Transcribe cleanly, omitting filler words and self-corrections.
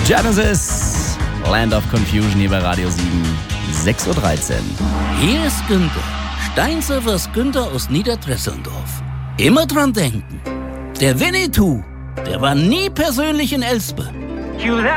Genesis, Land of Confusion hier bei Radio 7, 6.13 Uhr. Hier ist Günther, Steinsurfers Günther aus Niederdresselndorf. Immer dran denken, der Winnetou, der war nie persönlich in Elspe.